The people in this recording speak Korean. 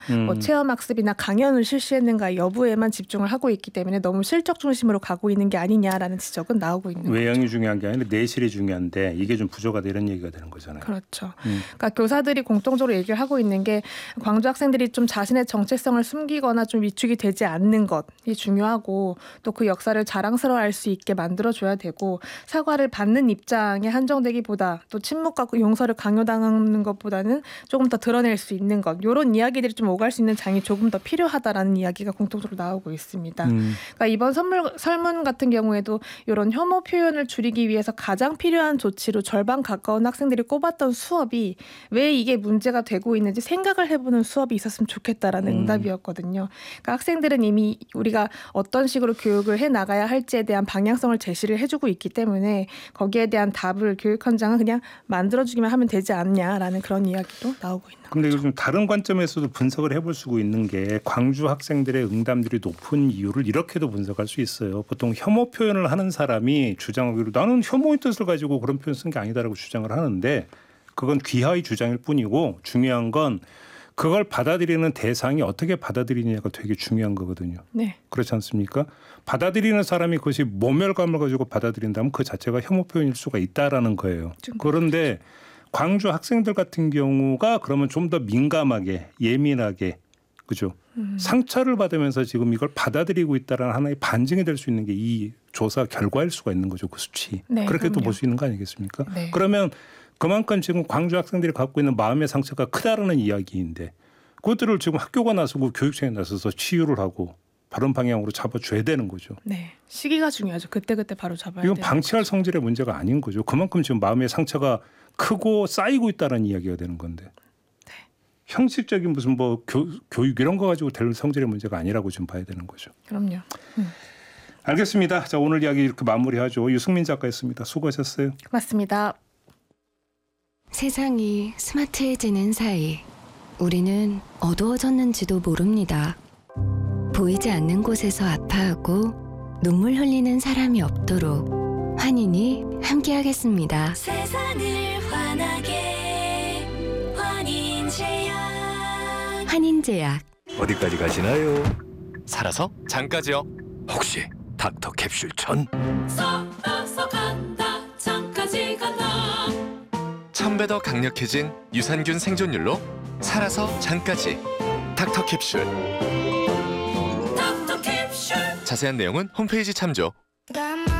뭐 체험학습이나 강연을 실시했는가 여부에만 집중을 하고 있기 때문에 너무 실적 중심으로 가고 있는 게 아니냐라는 지적은 나오고 있는 외형이 거죠. 중요한 게 아니라 내실이 중요한데 이게 좀 부족하다 이런 얘기가 되는 거잖아요. 그렇죠. 그러니까 교사들이 공통적으로 얘기를 하고 있는 게 광주 학생들이 좀 자신의 정체성을 숨기거나 좀 위축이 되지 않는 것이 중요하고 또 그 역사를 자랑스러워할 수 있게 만들어줘야 되고 사과를 받는 입장에 한정되기보다 또 침묵과 용서를 강요당하는 것보다는 조금 더 드러낼 수 있는 것 이런 이야기들이 좀 오갈 수 있는 장이 조금 더 필요하다라는 이야기가 공통적으로 나오고 있습니다. 그러니까 이번 설문 같은 경우에도 이런 혐오 표현을 줄이기 위해서 가장 필요한 조치로 절반 가까운 학생들이 꼽았던 수업이 왜 이게 문제가 되고 있는지 생각을 해보는 수업이 있었으면 좋겠다라는 응답이었거든요. 그러니까 학생들은 이미 우리가 어떤 식으로 교육을 해나가야 할지에 대한 방향성을 제시를 해주고 있기 때문에 거기에 대한 답을 교육 현장은 그냥 만들어주기만 하면 되지 않냐라는 그런 이야기도 나오고 있는 근데 거죠. 요즘 다른 관점에서도 분석을 해볼 수 있는 게 광주 학생들의 응답률이 높은 이유를 이렇게도 분석할 수 있어요. 보통 혐오 표현을 하는 사람이 주장하기로 나는 혐오의 뜻을 가지고 그런 표현 쓴 게 아니다라고 주장을 하는데 그건 귀하의 주장일 뿐이고 중요한 건 그걸 받아들이는 대상이 어떻게 받아들이느냐가 되게 중요한 거거든요. 네. 그렇지 않습니까? 받아들이는 사람이 그것이 모멸감을 가지고 받아들인다면 그 자체가 혐오 표현일 수가 있다라는 거예요. 그런데 광주 학생들 같은 경우가 그러면 좀 더 민감하게 예민하게 그죠? 상처를 받으면서 지금 이걸 받아들이고 있다라는 하나의 반증이 될 수 있는 게 이 조사 결과일 수가 있는 거죠. 그 수치. 네, 그렇게 또 그럼요. 볼 수 있는 거 아니겠습니까? 네. 그러면 그만큼 지금 광주 학생들이 갖고 있는 마음의 상처가 크다라는 이야기인데 그것들을 지금 학교가 나서고 교육청에 나서서 치유를 하고 바른 방향으로 잡아줘야 되는 거죠. 네. 시기가 중요하죠. 그때그때 바로 잡아야 돼요. 이건 방치할 성질의 문제가 아닌 거죠. 그만큼 지금 마음의 상처가 크고 쌓이고 있다는 이야기가 되는 건데. 네. 형식적인 무슨 뭐 교육 이런 거 가지고 될 성질의 문제가 아니라고 좀 봐야 되는 거죠. 그럼요. 알겠습니다. 자, 오늘 이야기 이렇게 마무리하죠. 유승민 작가였습니다. 수고하셨어요. 맞습니다. 세상이 스마트해지는 사이 우리는 어두워졌는지도 모릅니다. 보이지 않는 곳에서 아파하고 눈물 흘리는 사람이 없도록 환인이 함께하겠습니다. 세상을 환하게 환인제약. 환인제약. 어디까지 가시나요? 살아서 장까지요. 혹시 닥터 캡슐 천? 썩어서 간다 장까지 간다. 1000배 더 강력해진 유산균 생존율로 살아서 장까지 닥터 캡슐. 닥터 캡슐. 자세한 내용은 홈페이지 참조.